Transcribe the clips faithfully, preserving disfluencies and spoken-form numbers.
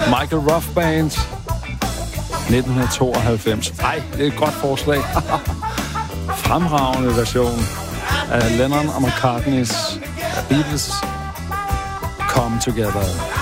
Michael Ruff Band, nitten tooghalvfems. Ej, det er et godt forslag. Fremragende version af Lennon og McCartney's Beatles Come Together.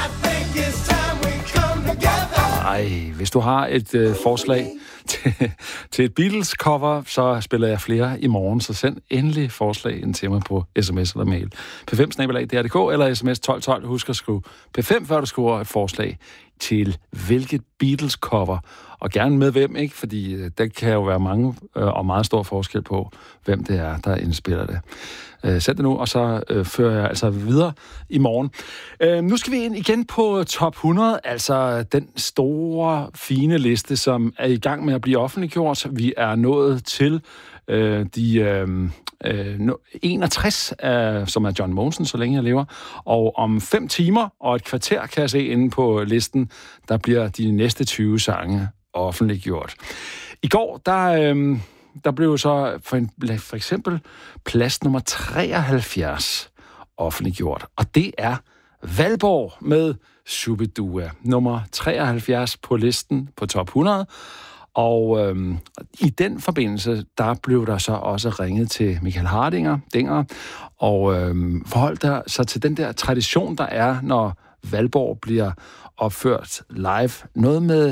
Ej, hvis du har et øh, forslag til, til et Beatles-cover, så spiller jeg flere i morgen, så send endelig forslag ind til mig på sms eller mail. P fem snabel-a d r punktum d k eller sms tolv tolv. Husk at skrive P fem, før du skriver et forslag til hvilket Beatles-cover. Og gerne med hvem, ikke? Fordi øh, der kan jo være mange øh, og meget stor forskel på, hvem det er, der indspiller det. Øh, sæt det nu, og så øh, fører jeg altså videre i morgen. Øh, nu skal vi ind igen på top hundrede, altså den store, fine liste, som er i gang med at blive offentliggjort. Vi er nået til øh, de øh, øh, enogtres, øh, som er John Mogensen, så længe jeg lever. Og om fem timer og et kvarter, kan jeg se inde på listen, der bliver de næste tyve sange offentliggjort. I går, der... Øh, Der blev så for, en, for eksempel plads nummer treoghalvfjerds offentliggjort. Og det er Valborg med Shubidua. Nummer treoghalvfjerds på listen på top hundrede. Og øhm, i den forbindelse, der blev der så også ringet til Michael Hardinger, Dinger, og øhm, forholdt der så til den der tradition, der er, når Valborg bliver opført live. Noget med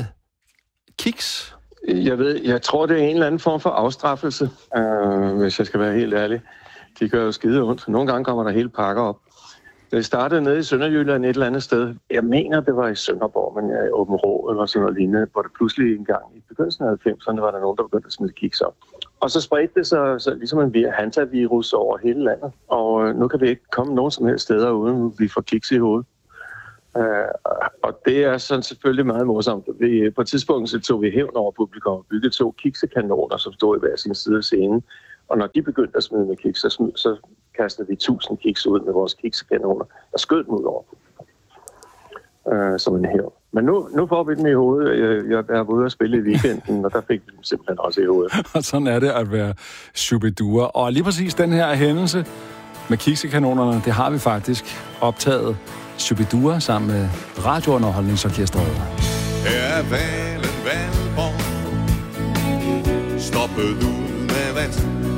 kiks. Jeg ved, jeg tror, det er en eller anden form for afstraffelse, øh, hvis jeg skal være helt ærlig. De gør jo skide ondt. Nogle gange kommer der hele pakker op. Det startede nede i Sønderjylland et eller andet sted. Jeg mener, det var i Sønderborg, men jeg i Åben Rå eller sådan noget lignende, hvor det pludselig en gang i begyndelsen af halvfemserne var der nogen, der begyndte at smide kiks op. Og så spredte det sig så, ligesom en hantavirus over hele landet. Og øh, nu kan vi ikke komme nogen som helst steder, uden vi får kiks i hovedet. Uh, og det er sådan selvfølgelig meget morsomt. Vi, på et tidspunkt så tog vi hævn over publikum og byggede to kiksekanoner, som stod i hver sin side af scenen. Og når de begyndte at smide med kiks, så, smid, så kastede vi tusind kiks ud med vores kiksekanoner, der skød dem ud over publikum. Uh, som en hævn. Men nu, nu får vi dem i hovedet. Jeg, jeg er ude at spille i weekenden, og der fik vi dem simpelthen også i hovedet. Og sådan er det at være Shubidua. Og lige præcis den her hændelse med kiksekanonerne, det har vi faktisk optaget Shubidua sammen med radiounderholdningsorkestret. Her er Valen Valborg, stoppet ud med vand.